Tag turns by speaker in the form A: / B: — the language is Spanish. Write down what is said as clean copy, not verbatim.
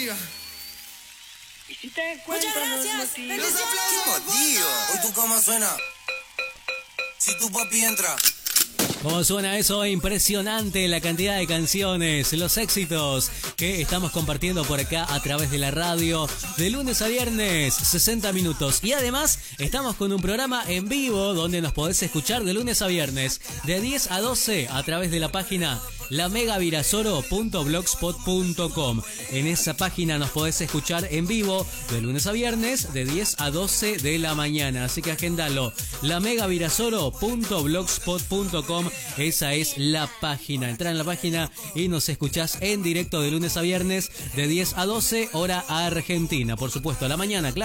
A: amiga.
B: Y si te encuentro los motivos.
A: ¡Los aplausos,
C: Tío, hoy tu cama suena. Si tu papi entra.
D: ¿Cómo suena eso? Impresionante la cantidad de canciones, los éxitos que estamos compartiendo por acá a través de la radio de lunes a viernes, 60 minutos. Y además estamos con un programa en vivo donde nos podés escuchar de lunes a viernes de 10 a 12 a través de la página lamegavirasoro.blogspot.com. En esa página nos podés escuchar en vivo de lunes a viernes de 10 a 12 de la mañana. Así que agéndalo, lamegavirasoro.blogspot.com. Esa es la página. Entrá en la página y nos escuchás en directo de lunes a viernes de 10 a 12 hora argentina. Por supuesto, a la mañana, claro.